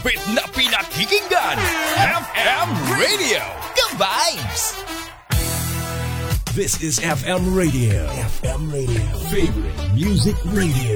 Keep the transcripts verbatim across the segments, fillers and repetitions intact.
Pit na pinakikinggan, F M Radio, ka-vibes! This is F M Radio, F M Radio, favorite music radio.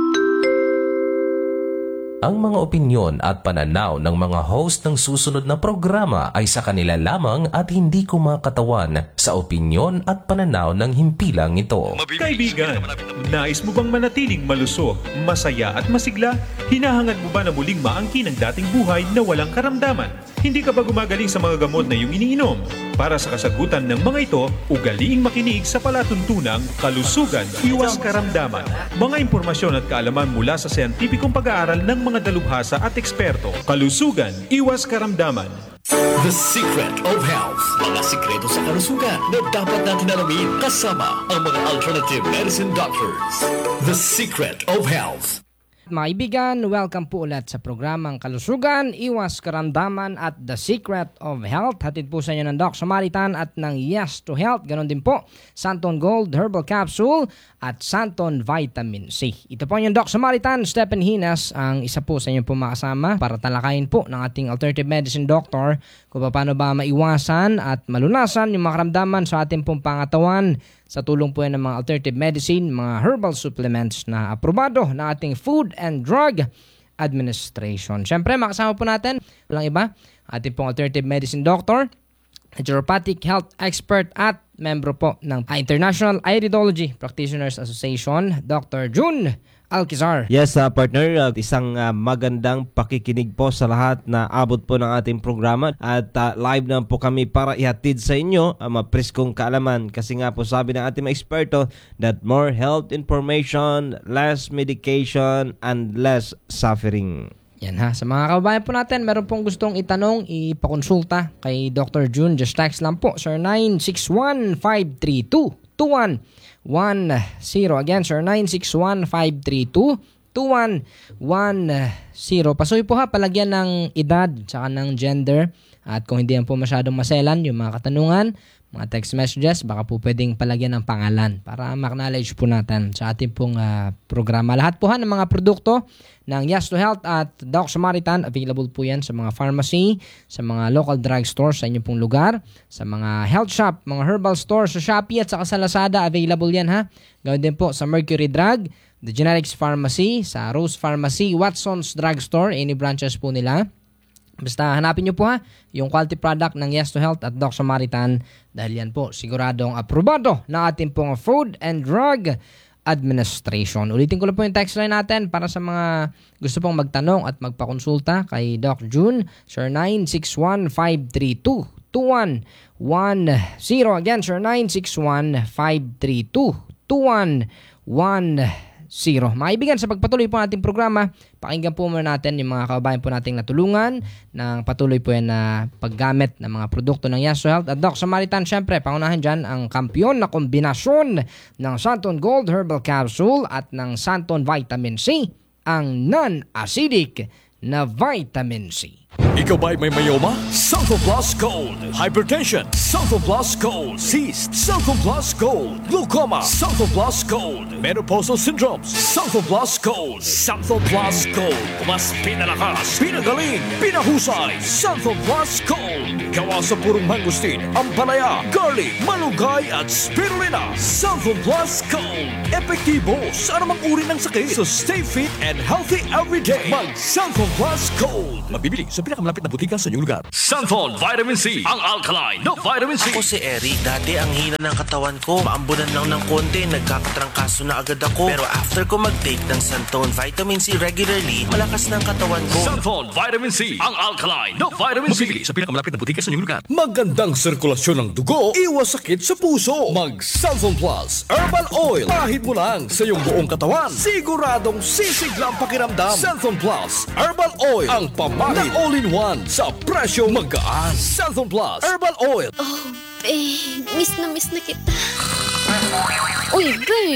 Ang mga opinyon at pananaw ng mga host ng susunod na programa ay sa kanila lamang at hindi kumakatawan sa opinyon at pananaw ng himpilang ito. Kaibigan, nais mo bang manatiling malusog, masaya at masigla? Hinahangad mo ba na muling maangkin ang dating buhay na walang karamdaman? Hindi ka ba gumagaling sa mga gamot na iyong iniinom? Para sa kasagutan ng mga ito, ugaliing makinig sa palatuntunang Kalusugan, Iwas Karamdaman. Mga impormasyon at kaalaman mula sa siyentipikong pag-aaral ng mga dalubhasa at eksperto. Kalusugan, Iwas Karamdaman. The Secret of Health. Mga sikreto sa kalusugan na dapat natin alamin kasama ang mga alternative medicine doctors. The Secret of Health. Mga kaibigan, welcome po ulit sa programang Kalusugan, Iwas Karamdaman at The Secret of Health. Hatid po sa inyo ng Doc Samaritan at ng Yes to Health. Ganon din po, Santon Gold Herbal Capsule at Santon Vitamin C. Ito po yung Doc Samaritan, Stephen Hinas, ang isa po sa inyo po makasama para talakayin po ng ating alternative medicine doctor kung paano ba maiwasan at malunasan yung mga karamdaman sa ating pong pangatawan sa tulong po yan ng mga alternative medicine, mga herbal supplements na aprobado na ating Food and Drug Administration. Siyempre, makasama po natin, walang iba, ating pong alternative medicine doctor, naturopathic health expert at membro po ng International Iridology Practitioners Association, Doctor June Alquizar. Yes, uh, partner, uh, isang uh, magandang pakikinig po sa lahat na abot po ng ating programa at uh, live na po kami para ihatid sa inyo ang uh, mapreskong kaalaman kasi nga po sabi ng ating mga eksperto that more health information, less medication, and less suffering. Yan ha. Sa mga kababayan po natin, meron pong gustong itanong, ipakonsulta kay Doctor June. Just text lang po, sir nine six one, five three two, two one one zero. Again, sir nine six one, five three two, two one one zero. Pasuy po ha, palagyan ng edad tsaka ng gender. At kung hindi yan po masyadong maselan, yung mga katanungan, mga text messages, baka po pwedeng palagyan ng pangalan para ma-acknowledge po natin sa ating pong uh, programa. Lahat po ha ng mga produkto ng Yes to Health at Doc Samaritan, available po yan sa mga pharmacy, sa mga local drugstore sa inyong pong lugar, sa mga health shop, mga herbal store, sa Shopee at saka sa Lazada, available yan ha. Gawin din po sa Mercury Drug, The Generics Pharmacy, sa Rose Pharmacy, Watson's Drugstore, any branches po nila. Basta hanapin nyo po ha, yung quality product ng Yes to Health at Doc Samaritan dahil yan po siguradong aprobado ng ating pong Food and Drug Administration. Ulitin ko lang po yung text line natin para sa mga gusto pong magtanong at magpakonsulta kay Doc June, sir nine six one, five three two, two one one zero. Again, sir nine six one, five three two, two one one zero. Maibigan, sa pagpatuloy po nating programa, pakinggan po muna natin yung mga kababayan po nating natulungan ng patuloy po yan na paggamit ng mga produkto ng Yes to Health at Doc Samaritan. Siyempre, pangunahan dyan ang kampyon na kombinasyon ng Santon Gold Herbal Capsule at ng Santon Vitamin C, ang non-acidic na Vitamin C. Ikaw ba'y may mayoma? Santon Plus Gold. Hypertension? Santon Plus Gold. Cyst? Santon Plus Gold. Glaucoma? Santon Plus Gold. Menopausal syndromes? Santon Plus Gold. Santon Plus Gold. Mas pinalakas, pinagaling, pinahusay. Santon Plus Gold. Gawa sa purong mangustin, ampalaya, garlic, malunggay at spirulina. Santon Plus Gold. Epektibo sa anumang uri ng sakit. So stay fit and healthy every day. Mag Santon Plus Gold. Mabibili sa pinakamalapit na butika sa inyong lugar. Santon Vitamin C, ang alkaline na vitamin C. Ako si Eric. Dati ang hina ng katawan ko. Maambunan lang ng konti, nagkakatrangkaso na agad ako. Pero after ko mag-take ng Santon Vitamin C regularly, malakas ng katawan ko. Santon Vitamin C, ang alkaline na vitamin C. Mabibili sa pinakamalapit na butika sa inyong lugar. Magandang sirkulasyon ng dugo, iwas sakit sa puso. Mag Santon Plus Herbal Oil. Ahid mo lang sa iyong buong katawan. Siguradong sisiglang pakiramdam. Santon Plus Herbal Oil, ang pamahid na all-in-one sa presyo magaan. Santon Plus Herbal Oil. Oh, babe. Miss na miss na kita. Uy, babe.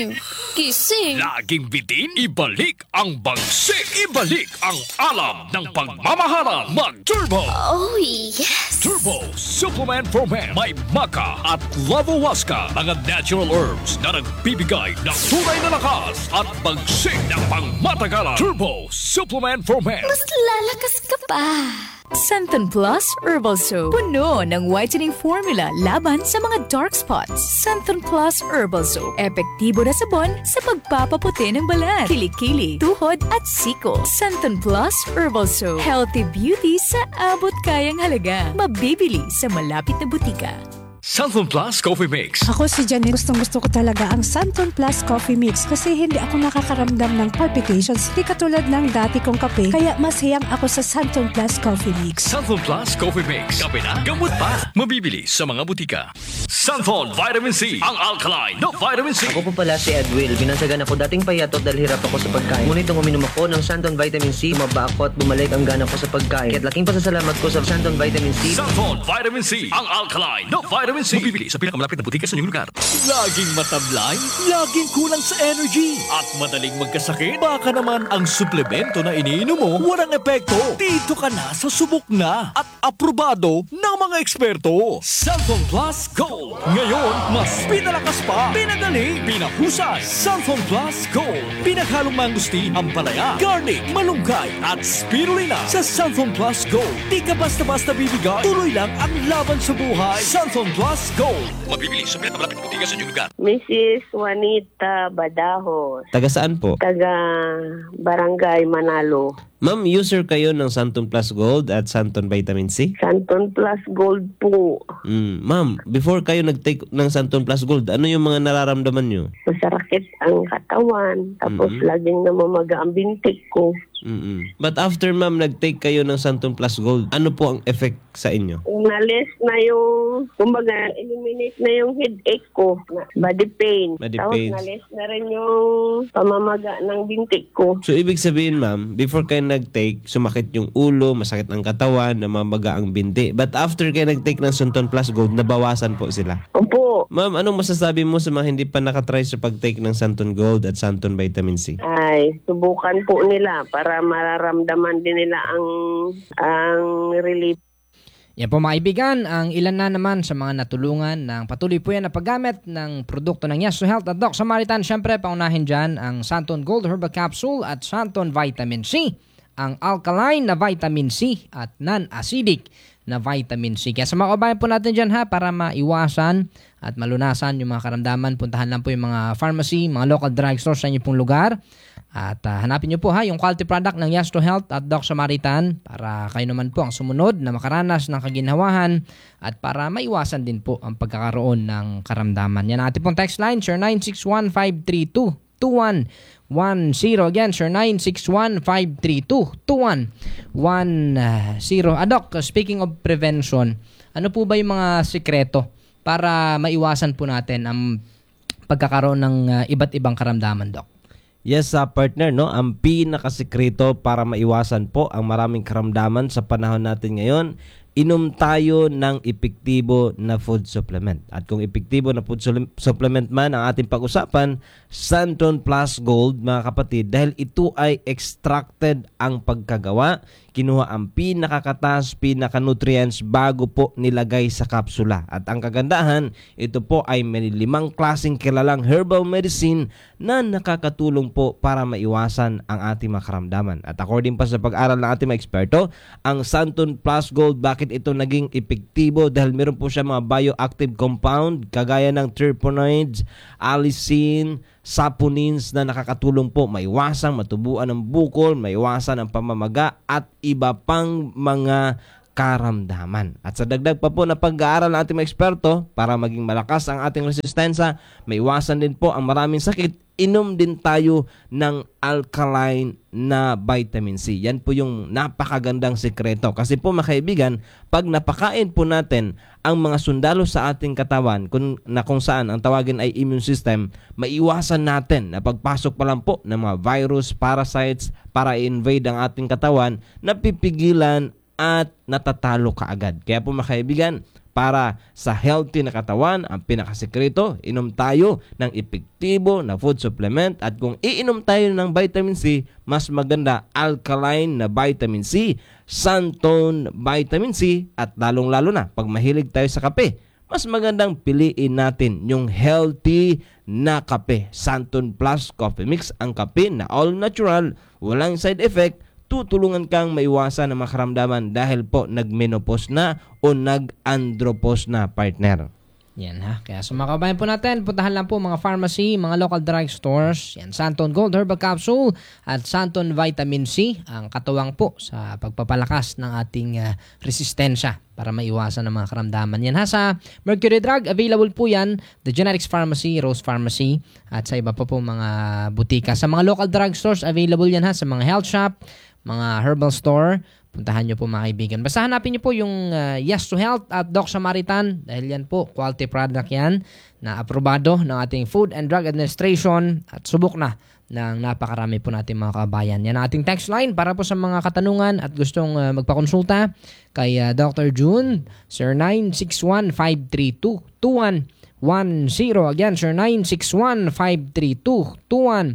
gising. Laging bitin, ibalik ang bagsik. Ibalik ang alam ng pagmamahalan. Mag-Turbo! Oh, yes. Turbo Supplement for Men. May maca at lavowaska. Mga natural herbs na nagbibigay ng tunay na lakas at bagsik ng pangmatagalan. Turbo Supplement for Men. Mas lalakas ka pa. Santon Plus Herbal Soap. Puno ng whitening formula laban sa mga dark spots. Santon Plus Herbal Soap. Epektibo na sabon sa pagpapaputi ng balat, kilikili, tuhod at siko. Santon Plus Herbal Soap. Healthy beauty sa abot kayang halaga. Mabibili sa malapit na butika. Santon Plus Coffee Mix. Ako si Janet. Gustong gusto ko talaga ang Santon Plus Coffee Mix kasi hindi ako nakakaramdam ng palpitations. Hindi katulad ng dati kong kape. Kaya mas hiyang ako sa Santon Plus Coffee Mix. Santon Plus Coffee Mix. Kape na, gamot pa. Mabibili sa mga butika. Santon Vitamin C. Ang alkaline na vitamin C. Ako po pala si Edwil. Binansagan ako dating payatot dahil hirap ako sa pagkain. Ngunit nung uminom ako ng Santon Vitamin C, maba ako at bumalik ang gana ko sa pagkain. Kaya't laking pasasalamat ko sa Santon Vitamin C. Santon Vitamin C. Ang alkaline na vitamin C. Mabibili sa pinakamalapit na butika sa inyong lugar. Laging matablay, laging kulang sa energy, at madaling magkasakit. Baka naman ang suplemento na iniinom mo walang epekto. Dito ka na sa subok na at aprobado ng mga eksperto. Santon Plus Gold. Ngayon, mas pinalakas pa, pinagaling, pinahusay. Santon Plus Gold. Pinaghalong mangustin, ampalaya, garlic, malunggay, at spirulina. Sa Santon Plus Gold, di ka basta-basta bibigay. Tuloy lang ang laban sa buhay. Santon Plus Gold. Mabibili sa pinakamalapit na butika sa inyong lugar. Missus Juanita Badajos. Taga saan po? Taga Barangay Manalo. Ma'am, user kayo ng Santon Plus Gold at Santon Vitamin C? Santon Plus Gold po. Mm. Ma'am, before kayo nag-take ng Santon Plus Gold, ano yung mga nararamdaman nyo? Masakit ang katawan. Tapos Mm-mm. laging namamaga ang bintik ko. Mm-mm. But after ma'am, nag-take kayo ng Santon Plus Gold, ano po ang effect sa inyo? Nalis na yung, kumbaga, eliminate na yung headache ko. Body pain. Body Tapos pains. nalis na rin yung pamamaga ng bintik ko. So, ibig sabihin ma'am, before kayo nag-take, sumakit yung ulo, masakit ang katawan, namamaga ang binti. But after kayo nag-take ng Santon Plus Gold, nabawasan po sila. Opo. Ma'am, anong masasabi mo sa mga hindi pa nakatry sa pag-take ng Santon Gold at Santon Vitamin C? Ay, subukan po nila para mararamdaman din nila ang ang relief. Yan po mga kaibigan, ang ilan na naman sa mga natulungan ng patuloy po yan na paggamit ng produkto ng Yes to Health at Doc Samaritan. Siyempre, paunahin dyan ang Santon Gold Herbal Capsule at Santon Vitamin C, ang alkaline na vitamin C at non-acidic na vitamin C. Kaya sa mga kabayan po natin dyan ha, para maiwasan at malunasan yung mga karamdaman, puntahan lang po yung mga pharmacy, mga local drugstore sa inyo pong lugar. At uh, hanapin nyo po ha yung quality product ng Yes to Health at Doc Samaritan para kayo naman po ang sumunod na makaranas ng kaginhawahan at para maiwasan din po ang pagkakaroon ng karamdaman. Yan ang ating pong text line, sir nine six one, five three two, two one one zero. Again, sir nine six one, five three two, two one one zero. Ah, Doc, speaking of prevention, ano po ba yung mga sikreto para maiwasan po natin ang pagkakaroon ng uh, iba't ibang karamdaman, Doc? Yes, sa uh, partner, no? Ang pinakasikreto para maiwasan po ang maraming karamdaman sa panahon natin ngayon, inom tayo ng epektibo na food supplement. At kung epektibo na food supplement man ang ating pag-usapan, Santon Plus Gold, mga kapatid, dahil ito ay extracted ang pagkagawa, kinuha ang pinakakatas, pinaka-nutrients bago po nilagay sa kapsula. At ang kagandahan, ito po ay may limang klaseng kilalang herbal medicine na nakakatulong po para maiwasan ang ating mga karamdaman. At according pa sa pag-aral ng ating mga eksperto, ang Santon Plus Gold, bakit ito naging epektibo? Dahil meron po siya mga bioactive compound kagaya ng terpenoids, allicin, saponins na nakakatulong po maiwasan, matubuan ng bukol, maiwasan ang pamamaga at iba pang mga karamdaman. At sa dagdag pa po na pag-aaral ng ating mga eksperto para maging malakas ang ating resistensya, maiwasan din po ang maraming sakit, inom din tayo ng alkaline na vitamin C. Yan po yung napakagandang sekreto. Kasi po mga kaibigan, pag napakain po natin ang mga sundalo sa ating katawan, kung, na kung saan ang tawagin ay immune system, maiwasan natin na pagpasok pa lang po ng mga virus, parasites para i-invade ang ating katawan, napipigilan at natatalo kaagad. Kaya po mga kaibigan, para sa healthy na katawan. Ang pinakasekreto, inom tayo ng epektibo na food supplement, at kung iinom tayo ng vitamin C, mas maganda alkaline na vitamin C, Santone Vitamin C, at lalong-lalo na pag mahilig tayo sa kape, mas magandang piliin natin yung healthy na kape. Santone Plus Coffee Mix, ang kape na all natural, walang side effect, tutulungan kang maiwasan ng mga karamdaman dahil po nag-menopause na o nag-andropause na, partner. Yan ha. Kaya sa mga kabayan po natin, puntahan lang po mga pharmacy, mga local drug stores. Yan, Santone Gold Herbal Capsule at Santone Vitamin C, ang katuwang po sa pagpapalakas ng ating uh, resistensya para maiwasan ng mga karamdaman. Yan ha. Sa Mercury Drug, available po yan, The Genetics Pharmacy, Rose Pharmacy, at sa iba pa po mga butika. Sa mga local drug stores, available yan ha. Sa mga health shop, mga herbal store, puntahan nyo po mga kaibigan. Basta hanapin nyo po yung uh, Yes to Health at Doc Samaritan, dahil yan po, quality product yan na aprobado ng ating Food and Drug Administration at subok na ng napakarami po natin mga kabayan. Yan ang ating text line para po sa mga katanungan at gustong uh, magpakonsulta kay uh, Doctor June, zero nine six one, five three two, two one one zero. Again, zero nine six one, five three two, two one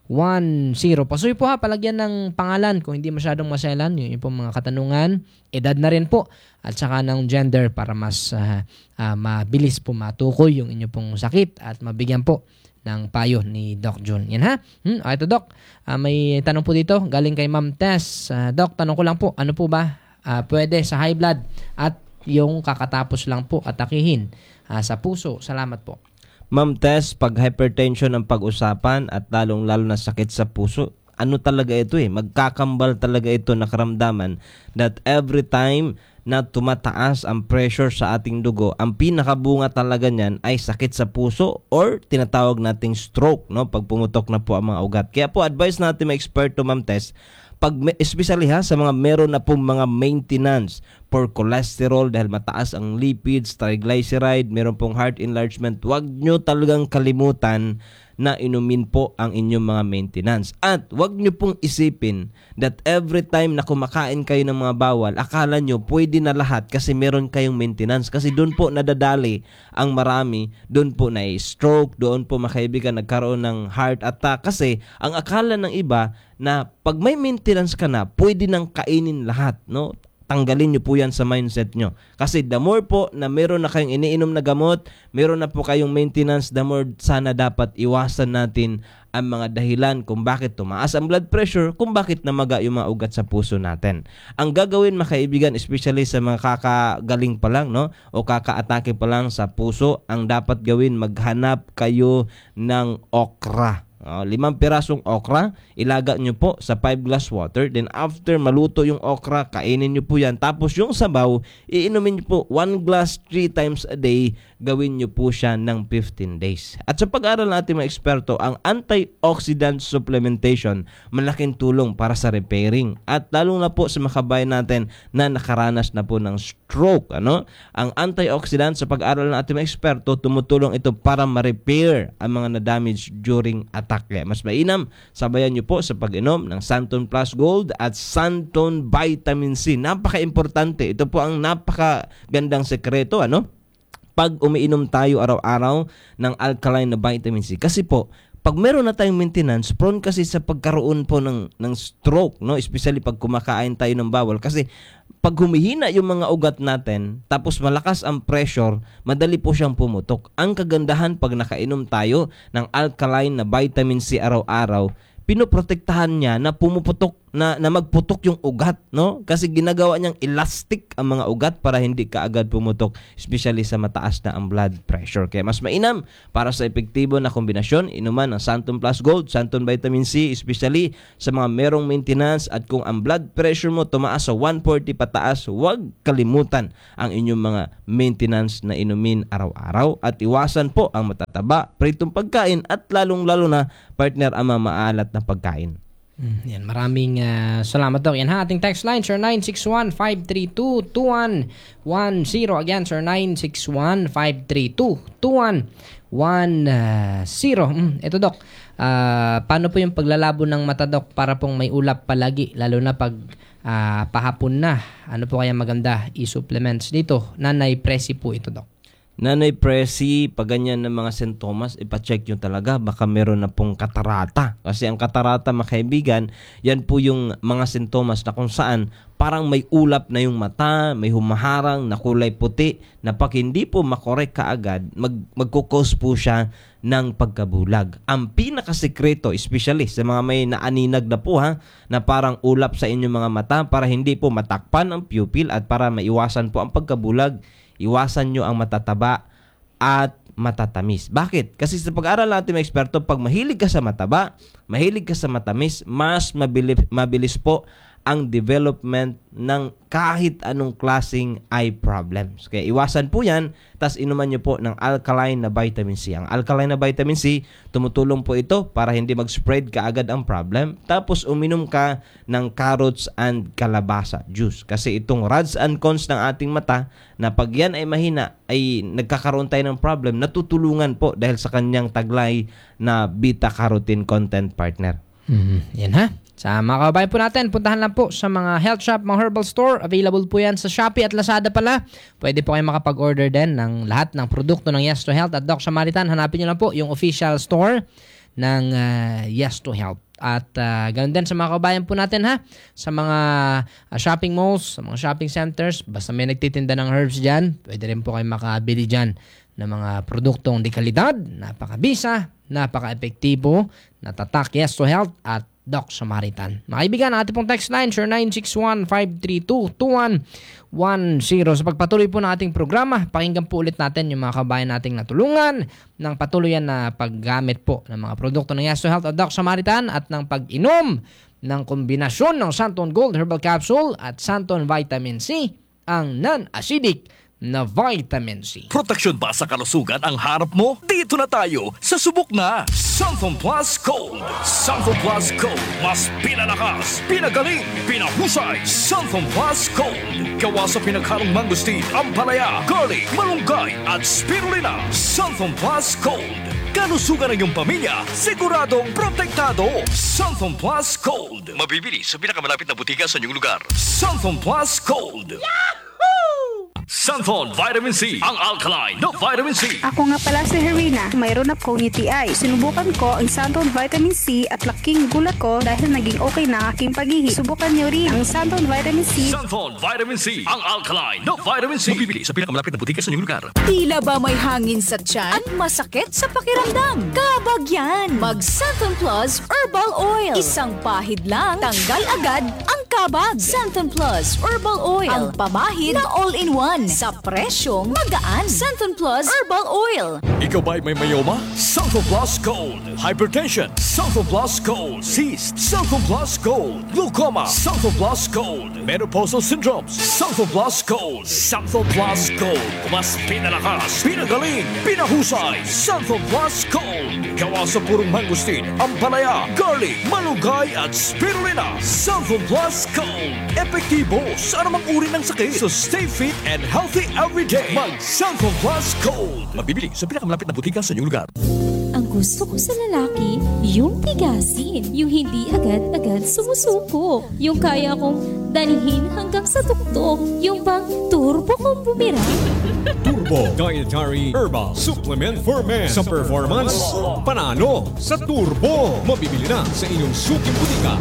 one zero. Pasuy po ha, palagyan ng pangalan kung hindi masyadong maselan, yun yung po mga katanungan, edad na rin po, at saka ng gender para mas uh, uh, mabilis po matukoy yung inyo pong sakit at mabigyan po ng payo ni Doc June. Yan ha? Hmm, ah, ito Doc, uh, may tanong po dito galing kay Ma'am Tess. Uh, Doc, tanong ko lang po, ano po ba uh, pwede sa high blood at yung kakatapos lang po atakihin uh, sa puso? Salamat po. Ma'am Tess, pag hypertension ang pag-usapan at lalong-lalo na sakit sa puso, ano talaga ito eh? Magkakambal talaga ito na karamdaman that every time na tumataas ang pressure sa ating dugo, ang pinakabunga talaga niyan ay sakit sa puso or tinatawag nating stroke, no? Pag pumutok na po ang mga ugat. Kaya po advice natin mga eksperto, Ma'am Tess, pag especially ha sa mga meron na pong mga maintenance for cholesterol dahil mataas ang lipids, triglyceride, meron pong heart enlargement, huwag nyo talagang kalimutan na inumin po ang inyong mga maintenance. At huwag nyo pong isipin that every time na kumakain kayo ng mga bawal, akala nyo pwede na lahat kasi meron kayong maintenance. Kasi doon po nadadali ang marami, doon po na stroke, doon po makaibigan nagkaroon ng heart attack. Kasi ang akala ng iba na pag may maintenance ka na, pwede nang kainin lahat, no? Tanggalin nyo po yan sa mindset nyo. Kasi the more po na meron na kayong iniinom na gamot, meron na po kayong maintenance, the more sana dapat iwasan natin ang mga dahilan kung bakit tumaas ang blood pressure, kung bakit namaga yung mga ugat sa puso natin. Ang gagawin mga kaibigan, especially sa mga kakagaling pa lang, no? O kakaatake pa lang sa puso, ang dapat gawin, maghanap kayo ng okra. Uh, limang pirasong okra, ilaga nyo po sa five glass water. Then after maluto yung okra, kainin nyo po yan. Tapos yung sabaw, iinumin nyo po one glass three times a day. Gawin nyo po siya ng fifteen days. At sa pag-aaral natin mga eksperto, ang antioxidant supplementation, malaking tulong para sa repairing. At lalong na po sa mga kabayan natin na nakaranas na po ng stroke. Ano? Ang antioxidant sa pag-aaral natin mga eksperto, tumutulong ito para ma-repair ang mga na-damage during attack. Kaya mas mainam, sabayan nyo po sa pag-inom ng Santone Plus Gold at Santone Vitamin C. Napaka-importante. Ito po ang napakagandang sekreto, ano? Pag umiinom tayo araw-araw ng alkaline na vitamin C. Kasi po, pag meron na tayong maintenance, prone kasi sa pagkaroon po ng, ng stroke, no? Especially pag kumakain tayo ng bawal. Kasi pag humihina yung mga ugat natin, tapos malakas ang pressure, madali po siyang pumutok. Ang kagandahan pag nakainom tayo ng alkaline na vitamin C araw-araw, pinoprotektahan niya na pumuputok, na, na magputok yung ugat, no? Kasi ginagawa niyang elastic ang mga ugat para hindi kaagad pumutok, especially sa mataas na ang blood pressure. Kaya mas mainam para sa epektibo na kombinasyon, inuman ng Santone Plus Gold, Santone Vitamin C, especially sa mga merong maintenance. At kung ang blood pressure mo tumaas sa one forty pataas, huwag kalimutan ang inyong mga maintenance na inumin araw-araw at iwasan po ang matataba, pritong pagkain at lalong-lalo na partner ang mga maalat na pagkain. Mm, yan, maraming uh, salamat daw. Yan ha, ating text line, zero nine six one, five three two, two one one zero. Again, zero nine six one, five three two, two one one zero. Mm, ito, Dok. Uh, paano po yung paglalabo ng mata, Dok, para pong may ulap palagi, lalo na pag ah, pahapon na. Ano po kaya maganda i-supplements dito? Nanay Presi po ito, Doc. Nanay Presi, pag ganyan ng mga sintomas, ipacheck nyo talaga. Baka meron na pong katarata. Kasi ang katarata, mga kaibigan, yan po yung mga sintomas na kung saan parang may ulap na yung mata, may humaharang na kulay puti, na pag hindi po makorek kaagad, mag, magkukos po siya ng pagkabulag. Ang pinakasekreto, especially sa mga may naaninag na po ha, na parang ulap sa inyong mga mata, para hindi po matakpan ang pupil at para maiwasan po ang pagkabulag, iwasan nyo ang matataba at matatamis. Bakit? Kasi sa pag-aaral natin mga eksperto, pag mahilig ka sa mataba, mahilig ka sa matamis, mas mabilis, mabilis po ang development ng kahit anong klaseng eye problems. Kaya iwasan po yan, tas inuman nyo po ng alkaline na vitamin C. Ang alkaline na vitamin C, tumutulong po ito para hindi mag-spread kaagad ang problem. Tapos uminom ka ng carrots and kalabasa juice. Kasi itong rods and cones ng ating mata, na pag yan ay mahina, ay nagkakaroon tayo ng problem, natutulungan po dahil sa kanyang taglay na beta-carotene content, partner. Mm-hmm. Yan ha. Sa mga kababayan po natin, puntahan lang po sa mga health shop, mga herbal store. Available po yan sa Shopee at Lazada pala. Pwede po kayo makapag-order din ng lahat ng produkto ng Yes to Health at Doc Samaritan. Hanapin nyo lang po yung official store ng uh, Yes to Health. At uh, ganoon din sa mga kababayan po natin ha, sa mga uh, shopping malls, sa mga shopping centers, basta may nagtitinda ng herbs dyan, pwede rin po kayo makabili dyan ng mga produktong di kalidad, napakabisa, napaka-epektibo, natatak Yes to Health at Doc Samaritan. Mga kaibigan, ang ating pong text line, zero nine six one, five three two, two one one zero. Sa pagpatuloy po ng ating programa, pakinggan po ulit natin yung mga kabayan nating natulungan ng patuloyan na paggamit po ng mga produkto ng Yes to Health at Doc Samaritan at ng pag-inom ng kombinasyon ng Santon Gold Herbal Capsule at Santon Vitamin C, ang non-acidic na vitamin C. Proteksyon ba sa kalusugan ang harap mo? Dito na tayo sa subok na Santon Plus Gold. Santon Plus Gold, mas pinalakas, pinagaling, pinahusay. Santon Plus Gold, gawa sa pinaghalong mangustin, ampalaya, garlic, malunggay at spirulina. Santon Plus Gold, kalusugan ng iyong pamilya, siguradong protektado. Santon Plus Gold, mabibili sa pinakamalapit na butika sa inyong lugar. Santon Plus Gold. Santon Vitamin C, ang alkaline na vitamin C. Ako nga pala si Herina, mayroon akong U T I. Sinubukan ko ang Santon Vitamin C at laking gulat ko dahil naging okay na aking paghihi. Subukan niyo rin ang Santon Vitamin C. Santon Vitamin C, ang alkaline na vitamin C. Mabibili sa pinakamalapit na butika sa inyong lugar. Tila ba may hangin sa tiyan at masakit sa pakiramdam? Kabag yan! Mag Santon Plus Herbal Oil. Isang pahid lang, tanggal agad ang kabag. Santon Plus Herbal Oil, ang pamahid na all-in-one sa presyong magaan. Santon Plus Herbal Oil. Ikaw ba'y may mayoma? Santon Plus Gold. Hypertension. Santon Plus Gold. Cyst. Santon Plus Gold. Glaucoma. Santon Plus Gold. Menopausal syndromes. Santon Plus Gold. Santon Plus Gold. Mas pinalakas, pinagaling, pinahusay. Santon Plus Gold. Gawa sa purong mangustin, ampalaya, garlic, malunggay at spirulina. Santon Plus Gold. Epektibo sa anumang uri ng sakit. So stay fit and healthy every day. Mag Santon Plus Gold. Mabibili sa pinakamalapit na butika sa inyong lugar. Ang gusto ko sa lalaki, yung tigasin, yung hindi agad-agad sumusuko, yung kaya kong danihin hanggang sa tuktok, yung bang turbo kong bumira. Turbo Dietary Herbal Supplement for Men. Sa performance, panalo sa turbo. Mabibili na sa inyong suking butika.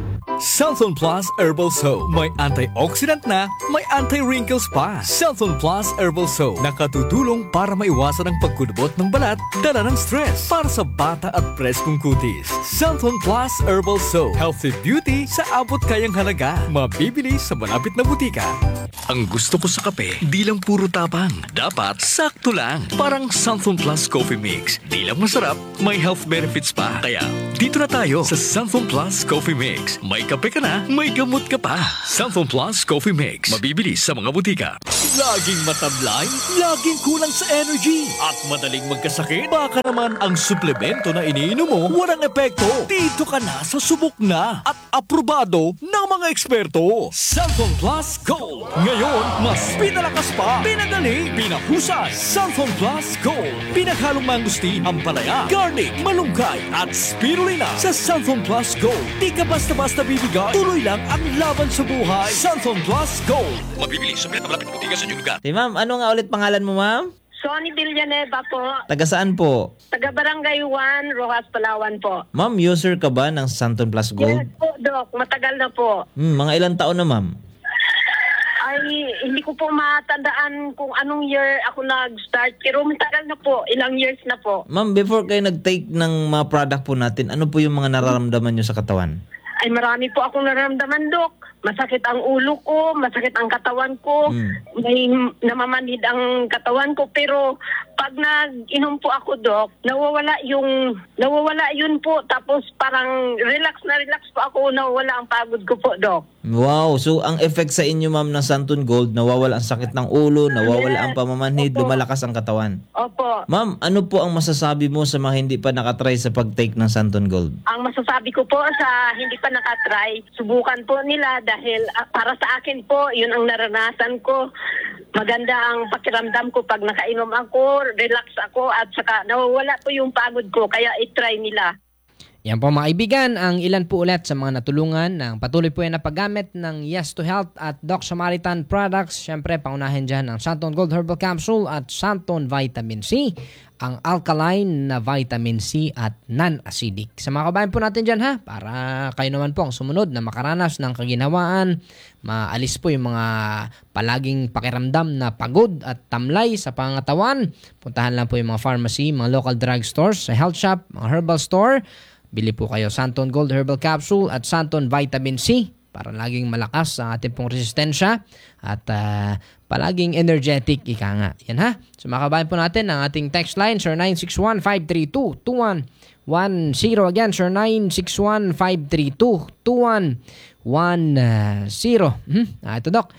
Santon Plus Herbal Soap. May antioxidant na, may anti-wrinkles pa. Santon Plus Herbal Soap. Nakatutulong para maiwasan ang pagkudubot ng balat, dala ng stress. Para sa bata at preskong kutis. Santon Plus Herbal Soap. Healthy beauty sa abot kayang halaga. Mabibili sa malapit na butika. Ang gusto ko sa kape, di lang puro tapang. Dapat sakto lang. Parang Santon Plus Coffee Mix. Di lang masarap, may health benefits pa. Kaya, dito na tayo sa Santon Plus Coffee Mix. May kape ka na, may gamot ka pa. Santon Plus Coffee Mix. Mabibili sa mga butika. Laging matablay, laging kulang sa energy, at madaling magkasakit. Baka naman ang suplemento na iniinom mo walang epekto. Dito ka na sa subok na at aprobado ng mga eksperto. Santon Plus Gold. Ngayon, mas pinalakas pa, pinagaling, pinahusay. Santon Plus Gold. Pinaghalong mangustin, ampalaya, garlic, malunggay at spirulina. Sa Santon Plus Gold, di ka basta-basta bibigyan bigay, tuloy lang ang laban sa buhay. Santon Plus Gold. Mabibili sa pinakamalapit na butiga sa inyong lugar. Si ma'am, ano nga ulit pangalan mo, ma'am? Sonny Villanueva po. Taga saan po? Taga Barangay one, Rojas, Palawan po. Ma'am, user ka ba ng Santon Plus Gold? Yes po, Doc. Matagal na po. Hmm, mga ilang taon na, ma'am? Ay, hindi ko po matandaan kung anong year ako nag-start. Pero matagal na po. Ilang years na po. Ma'am, before kayo nag-take ng mga product po natin, ano po yung mga nararamdaman nyo sa katawan? Ay, marami po akong nararamdaman, Doc. Masakit ang ulo ko, masakit ang katawan ko, Mm. may namamanhid ang katawan ko. Pero pag nag-inom po ako, Doc, nawawala yung, nawawala yun po. Tapos parang relax na relax po ako, nawawala ang pagod ko po, Doc. Wow, so ang effect sa inyo, ma'am, ng Santon Gold, nawawala ang sakit ng ulo, nawawala ang pamamanhid, lumalakas ang katawan. Opo. Ma'am, ano po ang masasabi mo sa mga hindi pa nakatry sa pag-take ng Santon Gold? Ang masasabi ko po sa hindi pa nakatry, subukan po nila dahil ah, para sa akin po, yun ang naranasan ko. Maganda ang pakiramdam ko pag nakainom ako, relax ako at saka nawawala po yung pagod ko kaya i-try nila. Yan po mga kaibigan, ang ilan po ulit sa mga natulungan ng patuloy po yan na paggamit ng Yes to Health at Doc Samaritan products. Siyempre, paunahin dyan ang Santon Gold Herbal Capsule at Santon Vitamin C, ang alkaline na vitamin C at non-acidic. Sa mga kabayan po natin dyan ha, para kayo naman po ang sumunod na makaranas ng kaginhawaan, maalis po yung mga palaging pakiramdam na pagod at tamlay sa pangatawan. Puntahan lang po yung mga pharmacy, mga local drug stores, sa health shop, mga herbal store. Bili po kayo Santon Gold Herbal Capsule at Santon Vitamin C para laging malakas ang ating pong resistensya at uh, palaging energetic, ika nga. Yan ha. So makabayan po natin ang ating text line, sir nine six one, five three two, two one one zero. Again, sir nine six one, five three two, two one one zero. Hmm? Ah, ito, Doc.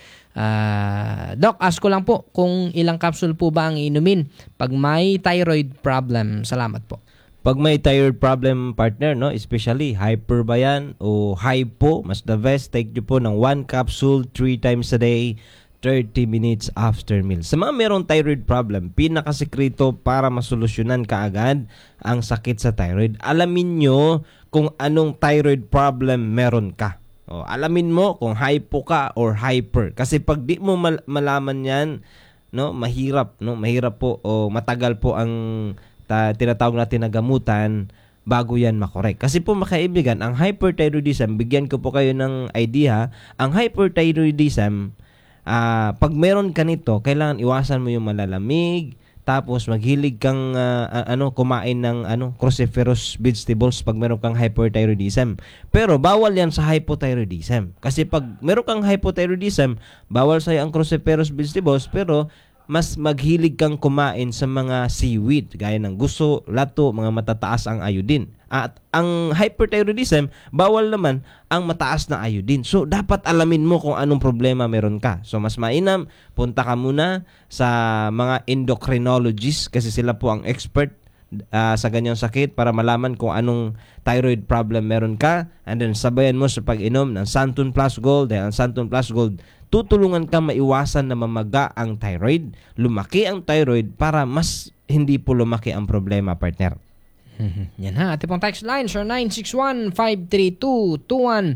Uh, Doc, ask ko lang po kung ilang capsule po ba ang inumin pag may thyroid problem. Salamat po. Pag may thyroid problem, partner, no, especially hyper ba yan o hypo, mas the best, take nyo po ng one capsule three times a day, thirty minutes after meal. Sa mga merong thyroid problem, pinakasekreto para masolusyonan kaagad ang sakit sa thyroid, alamin nyo kung anong thyroid problem meron ka. O, alamin mo kung hypo ka or hyper. Kasi pag di mo mal- malaman yan, no, mahirap, no, mahirap po o matagal po ang ta, tinatawag natin na gamutan bago yan makorek. Kasi po makaibigan, ang hyperthyroidism, bigyan ko po kayo ng idea, ang hyperthyroidism, uh, pag meron ka nito, kailangan iwasan mo yung malalamig, tapos maghilig kang uh, uh, ano kumain ng ano cruciferous vegetables pag meron kang hyperthyroidism. Pero bawal yan sa hypothyroidism. Kasi pag meron kang hypothyroidism, bawal sa'yo ang cruciferous vegetables, pero mas maghilig kang kumain sa mga seaweed, gaya ng guso, lato, mga matataas ang iodine. At ang hyperthyroidism, bawal naman ang mataas na iodine. So, dapat alamin mo kung anong problema meron ka. So, mas mainam, punta ka muna sa mga endocrinologists kasi sila po ang expert uh, sa ganyang sakit para malaman kung anong thyroid problem meron ka. And then, sabayan mo sa pag-inom ng Santon Plus Gold. Dahil ang Santon Plus Gold, tutulungan ka maiwasan na mamaga ang thyroid, lumaki ang thyroid para mas hindi po lumaki ang problema, partner. Yan ha, ating pong text line, sir nine six one, five three two, two one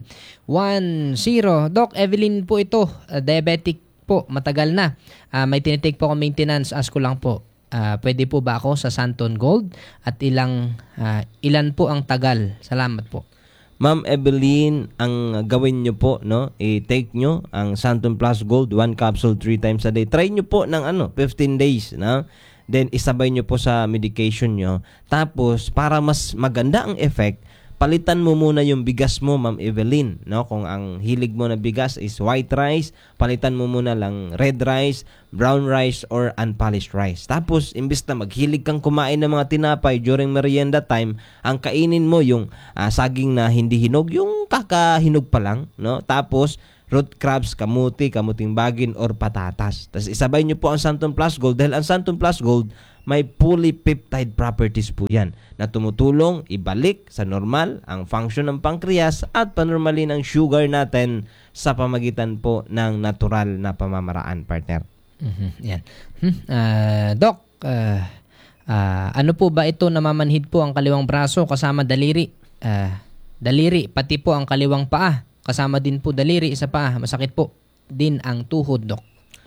one zero. Doc, Evelyn po ito, uh, diabetic po, matagal na. Uh, may tinitake po akong maintenance, ask ko lang po, uh, pwede po ba ako sa Santon Gold? At ilang, uh, ilan po ang tagal? Salamat po. Ma'am Evelyn, ang gawin nyo po, no, i-take nyo ang Santon Plus Gold, one capsule three times a day. Try nyo po ng ano, fifteen days, no? Then, isabay nyo po sa medication nyo. Tapos, para mas maganda ang effect, palitan mo muna yung bigas mo, Ma'am Evelyn, no? Kung ang hilig mo na bigas is white rice, palitan mo muna lang red rice, brown rice, or unpolished rice. Tapos, imbis na maghilig kang kumain ng mga tinapay during merienda time, ang kainin mo yung uh, saging na hindi hinog, yung kakahinog pa lang, no? Tapos, root crabs, kamuti, kamuting bagin, or patatas. Tapos, isabay nyo po ang Santon Plus Gold dahil ang Santon Plus Gold may polypeptide properties po yan na tumutulong ibalik sa normal ang function ng pancreas at panormalin ang sugar natin sa pamagitan po ng natural na pamamaraan, partner. Mm-hmm. Yan. Hmm. Uh, Doc, uh, uh, ano po ba ito namamanhid po ang kaliwang braso kasama daliri? Uh, daliri, pati po ang kaliwang paa kasama din po daliri, isa pa, masakit po din ang tuhod, Doc.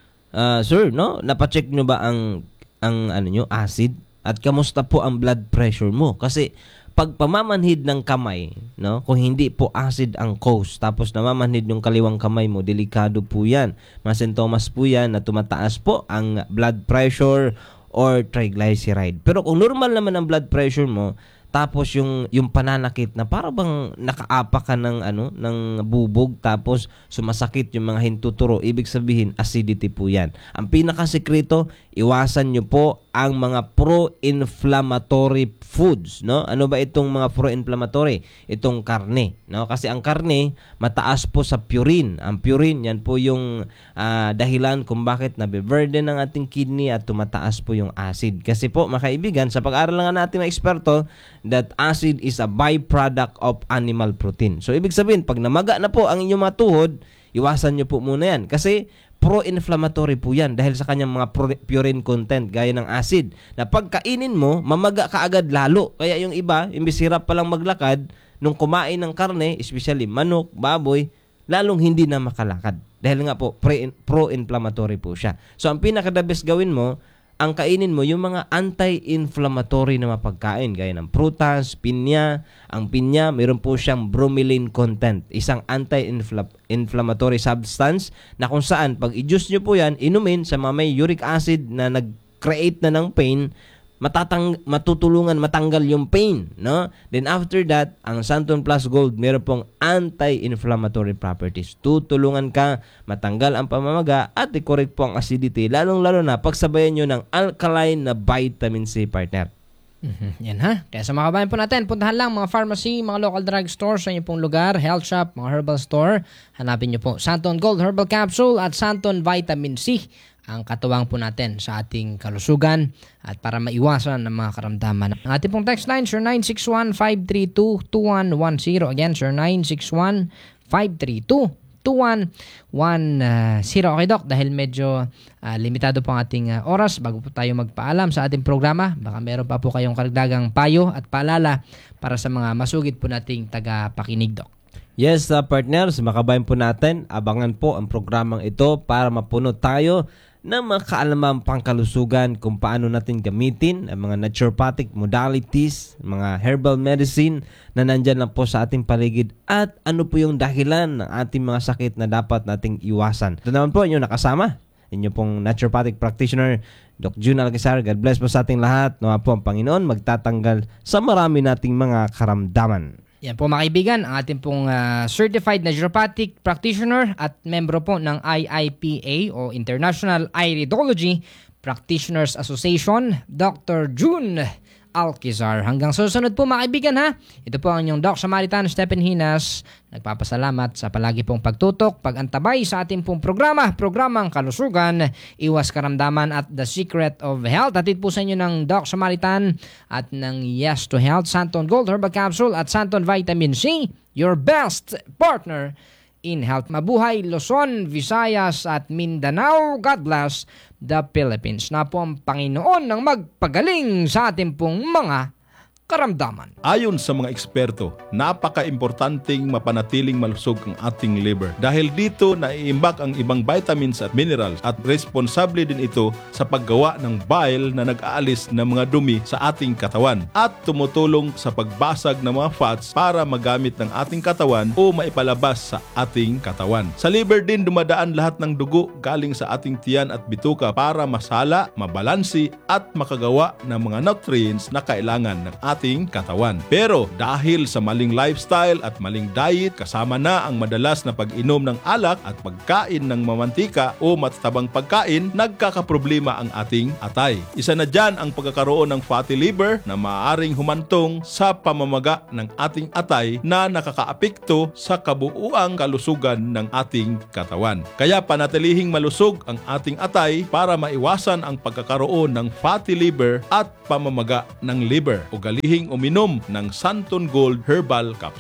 Uh, sir, no, napacheck nyo ba ang ang ano nyo, acid? At kamusta po ang blood pressure mo? Kasi pag pamamanhid ng kamay, no, kung hindi po acid ang cause, tapos namamanhid yung kaliwang kamay mo, delikado po yan. Mga sintomas po yan na tumataas po ang blood pressure or triglyceride. Pero kung normal naman ang blood pressure mo, tapos yung yung pananakit na para bang nakaapa ka ng ano ng bubog, tapos sumasakit yung mga hintuturo, ibig sabihin acidity po yan. Ang pinakasekreto, iwasan nyo po ang mga pro-inflammatory foods, no? Ano ba itong mga pro-inflammatory? Itong karne, no? Kasi ang karne mataas po sa purine. Ang purine, yan po yung uh, dahilan kung bakit nabe-burden ng ating kidney at tumataas po yung acid. Kasi po, mga kaibigan, sa pag-aaral nga natin ng eksperto, that acid is a byproduct of animal protein. So, ibig sabihin, pag namaga na po ang inyong mga tuhod, iwasan nyo po muna yan. Kasi pro-inflammatory po yan dahil sa kanyang mga purine content gaya ng acid. Na pagkainin mo, mamaga ka agad lalo. Kaya yung iba, imbis hirap palang maglakad, nung kumain ng karne, especially manok, baboy, lalong hindi na makalakad. Dahil nga po, pro-inflammatory po siya. So, ang pinaka-the best gawin mo, ang kainin mo yung mga anti-inflammatory na mapagkain gaya ng prutas, pinya. Ang pinya, mayroon po siyang bromelain content, isang anti-inflammatory substance na kung saan pag i-juice nyo po yan, inumin sa mga may uric acid na nag-create na ng pain, matatang matutulungan matanggal yung pain, no? Then after that, ang Santon Plus Gold meron pong anti-inflammatory properties. Tutulungan ka matanggal ang pamamaga at i-correct po ang acidity, lalong-lalo na pagsabayan nyo ng alkaline na vitamin C, partner. Mm-hmm. Yan ha. Kaya sa mga kabayan po natin, puntahan lang mga pharmacy, mga local drug stores sa inyong pong lugar, health shop, mga herbal store. Hanapin nyo po Santon Gold Herbal Capsule at Santon Vitamin C, ang katuwang po natin sa ating kalusugan at para maiwasan ng mga karamdaman. Ang ating pong text line, zero nine six one, five three two, two one one zero. Again, zero nine six one, five three two, two one one zero. Okay, Doc, dahil medyo uh, limitado po ang ating uh, oras bago po tayo magpaalam sa ating programa, baka meron pa po kayong karagdagang payo at paalala para sa mga masugid po nating taga-pakinig, Doc. Yes, uh, partners, makabayan po natin. Abangan po ang programang ito para mapuno tayo na mga kaalamang pangkalusugan kung paano natin gamitin ang mga naturopathic modalities, mga herbal medicine na nandyan lang po sa ating paligid at ano po yung dahilan ng ating mga sakit na dapat nating iwasan. Ito naman po inyo nakasama, inyo pong naturopathic practitioner, Doc June Alcazar. God bless po sa ating lahat. Nawa po ang Panginoon magtatanggal sa marami nating mga karamdaman. Yan po mga kaibigan, ang ating pong uh, Certified Naturopathic Practitioner at membro po ng I I P A o International Iridology Practitioners Association, Doctor June Alcazar. Hanggang susunod po mga kaibigan ha. Ito po ang inyong Doc Samaritan Stephen Hinas. Nagpapasalamat sa palagi pong pagtutok, pag-antabay sa ating pong programa, programang Kalusugan, Iwas Karamdaman at The Secret of Health. Hatid po sa inyo ng Doc Samaritan at ng Yes to Health, Santon Gold Herbal Capsule at Santon Vitamin C, your best partner in health. Mabuhay Luzon, Visayas at Mindanao. God bless the Philippines. Na po ang Panginoon ng magpagaling sa ating pong mga karamdaman. Ayon sa mga eksperto, napaka-importanting mapanatiling malusog ang ating liver. Dahil dito naiimbak ang ibang vitamins at minerals at responsable din ito sa paggawa ng bile na nag-aalis ng mga dumi sa ating katawan at tumutulong sa pagbasag ng mga fats para magamit ng ating katawan o maipalabas sa ating katawan. Sa liver din dumadaan lahat ng dugo galing sa ating tiyan at bituka para masala, mabalansi at makagawa ng mga nutrients na kailangan ng ating ating katawan. Pero dahil sa maling lifestyle at maling diet, kasama na ang madalas na pag-inom ng alak at pagkain ng mamantika o matatabang pagkain, nagkakaproblema ang ating atay. Isa na dyan ang pagkakaroon ng fatty liver na maaaring humantong sa pamamaga ng ating atay na nakakaapekto sa kabuuang kalusugan ng ating katawan. Kaya panatilihing malusog ang ating atay para maiwasan ang pagkakaroon ng fatty liver at pamamaga ng liver. Ugalihin uminom ng Santon Gold Herbal Capsule.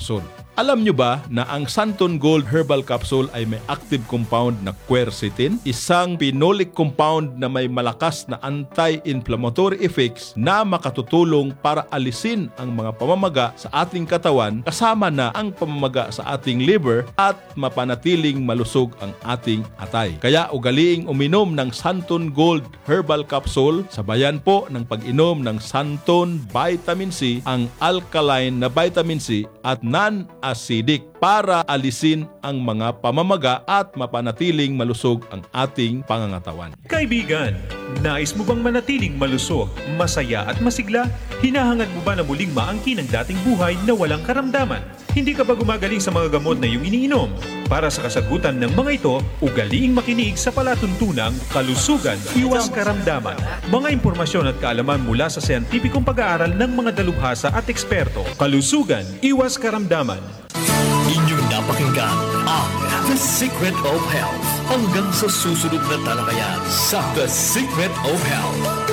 Alam nyo ba na ang Santon Gold Herbal Capsule ay may active compound na quercetin, isang phenolic compound na may malakas na anti-inflammatory effects na makatutulong para alisin ang mga pamamaga sa ating katawan kasama na ang pamamaga sa ating liver at mapanatiling malusog ang ating atay. Kaya ugaliing uminom ng Santon Gold Herbal Capsule, sabayan po ng pag-inom ng Santon Vitamin C, ang alkaline na vitamin C at non-acidic para alisin ang mga pamamaga at mapanatiling malusog ang ating pangangatawan. Kaibigan, nais mo bang manatiling malusog, masaya at masigla? Hinahangad mo ba na muling maangkin ang dating buhay na walang karamdaman? Hindi ka ba gumagaling sa mga gamot na iyong iniinom? Para sa kasagutan ng mga ito, ugaliing makinig sa palatuntunang Kalusugan, Iwas Karamdaman. Mga impormasyon at kaalaman mula sa siyentipikong pag-aaral ng mga dalubhasa at eksperto. Kalusugan, Iwas Karamdaman. Inyong napakinggan ang The Secret of Health. Hanggang sa susunod na talakayan sa The Secret of Health.